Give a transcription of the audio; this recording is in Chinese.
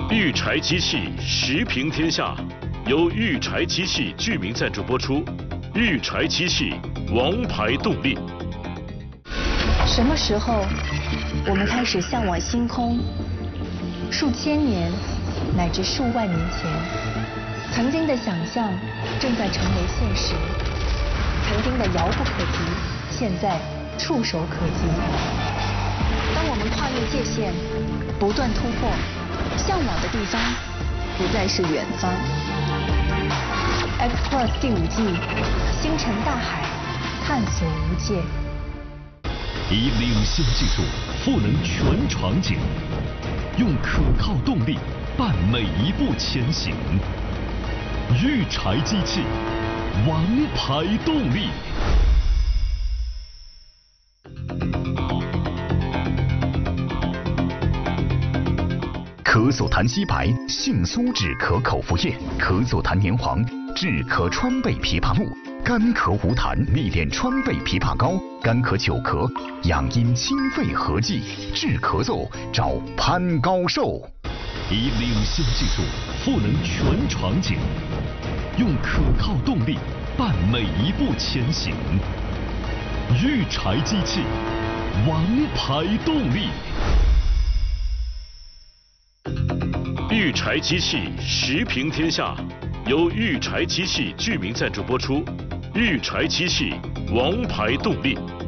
育柴机器时平天下，由育柴机器居民赞助播出。育柴机器王牌动力。 什么时候，我们开始向往星空？数千年，乃至数万年前，曾经的想象正在成为现实，曾经的遥不可及，现在触手可及。当我们跨越界限，不断突破，向往的地方不再是远方。X Plus 第5季，星辰大海，探索无界。 以领先技术赋能全场景，用可靠动力伴每一步前行。育柴机器，王牌动力。咳嗽痰吸白杏苏止咳口服液，咳嗽痰黏黄治咳川贝枇杷露，干咳无痰历练川贝枇杷膏，干咳久咳养阴清肺和剂，治咳嗽找潘高寿。以领先技术赋能全场景，用可靠动力伴每一步前行。育柴机器，王牌动力。 育柴机器时平天下，由育柴机器居民赞助播出。育柴机器王牌动力。